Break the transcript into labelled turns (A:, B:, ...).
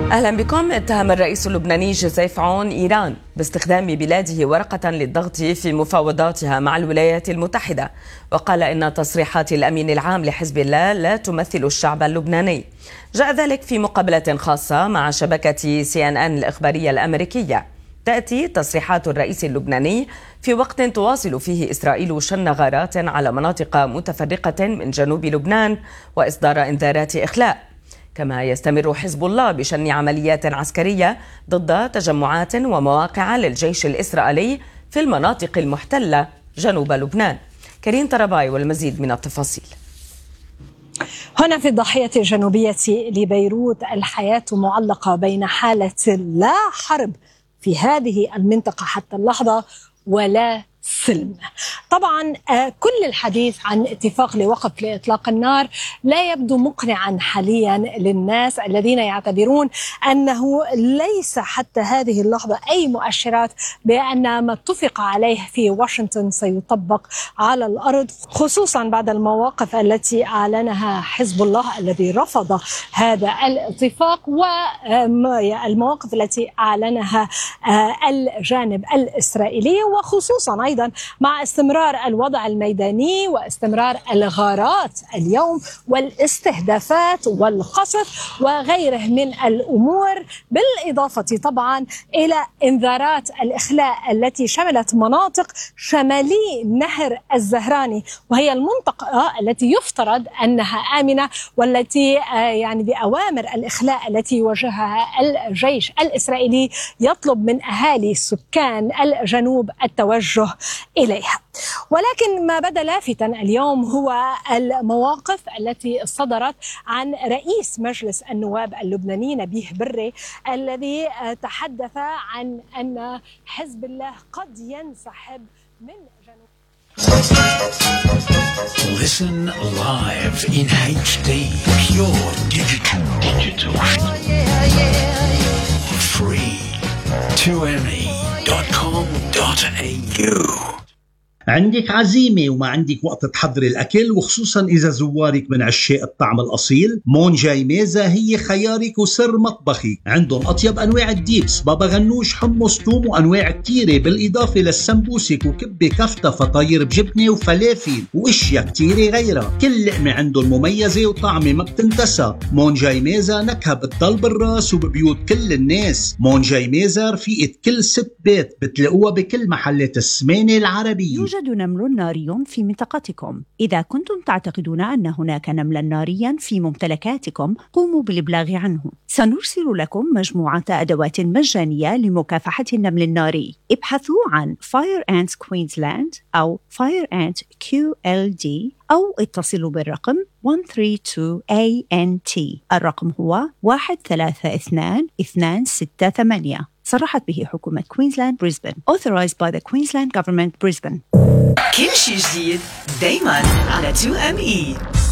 A: أهلا بكم. اتهم الرئيس اللبناني جوزيف عون إيران باستخدام بلاده ورقة للضغط في مفاوضاتها مع الولايات المتحدة، وقال إن تصريحات الأمين العام لحزب الله لا تمثل الشعب اللبناني. جاء ذلك في مقابلة خاصة مع شبكة CNN الإخبارية الأمريكية. تأتي تصريحات الرئيس اللبناني في وقت تواصل فيه إسرائيل شن غارات على مناطق متفرقة من جنوب لبنان وإصدار إنذارات إخلاء. كما يستمر حزب الله بشن عمليات عسكرية ضد تجمعات ومواقع للجيش الإسرائيلي في المناطق المحتلة جنوب لبنان. كريم طرباي والمزيد من التفاصيل.
B: هنا في الضاحية الجنوبية لبيروت الحياة معلقة بين حالة لا حرب في هذه المنطقة حتى اللحظة ولا سلم. طبعا كل الحديث عن اتفاق لوقف لإطلاق النار لا يبدو مقنعا حاليا للناس الذين يعتبرون أنه ليس حتى هذه اللحظة أي مؤشرات بأن ما اتفق عليه في واشنطن سيطبق على الأرض، خصوصا بعد المواقف التي أعلنها حزب الله الذي رفض هذا الاتفاق والمواقف التي أعلنها الجانب الإسرائيلي، وخصوصا أيضا مع استمرار الوضع الميداني واستمرار الغارات اليوم والاستهدافات والقصف وغيره من الأمور، بالإضافة طبعا إلى إنذارات الإخلاء التي شملت مناطق شمالي نهر الزهراني، وهي المنطقة التي يفترض أنها آمنة والتي يعني بأوامر الإخلاء التي وجهها الجيش الإسرائيلي يطلب من أهالي سكان الجنوب التوجه إليها. ولكن ما بدا لافتا اليوم هو المواقف التي صدرت عن رئيس مجلس النواب اللبناني نبيه بري، الذي تحدث عن أن حزب الله قد ينسحب من جنوب.
C: Listen live in HD, pure digital. Free. 2me.com.au.
D: عندك عزيمة وما عندك وقت تحضري الأكل، وخصوصا إذا زوارك من عشاق الطعم الأصيل، مون جاي ميزة هي خيارك وسر مطبخي. عندهم أطيب أنواع الديبس، بابا غنوش، حمص، توم، وأنواع كتيرة، بالإضافة للسمبوسك وكبة كفتة، فطاير بجبنة وفلافل وإشياء كتيرة غيرها. كل لقمة عندهم مميزة وطعمة ما بتنتسى. مون جاي ميزة نكهة بتضل بالراس وببيوت كل الناس. مون جاي ميزة رفيقة كل ست بيت، بتلاقوها بكل محلات السمانة العربية.
E: يوجد نمل ناري في منطقتكم. إذا كنتم تعتقدون أن هناك نملا ناريا في ممتلكاتكم، قوموا بالإبلاغ عنه. سنرسل لكم مجموعة أدوات مجانية لمكافحة النمل الناري. ابحثوا عن Fire Ants Queensland أو Fire Ant QLD أو اتصلوا بالرقم 132ANT. الرقم هو 132268. صرحت به حكومة كوينزلاند بريسبن. Authorized by the Queensland Government Brisbane.
F: كل شيء جديد دايما على 2ME.